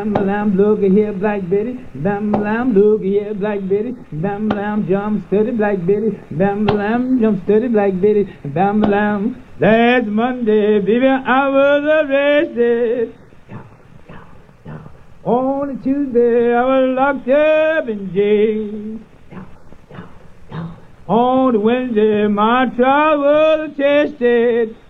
lamb, look here, Black Betty. Bam lamb, look here, Black Betty. Bam lamb, jump steady, Black Betty. Bam lamb, jump steady, Black Betty. Bam lamb. Last Monday, baby, I was arrested. On a Tuesday, I was locked up in jail. On the Wednesday, my trial was attested.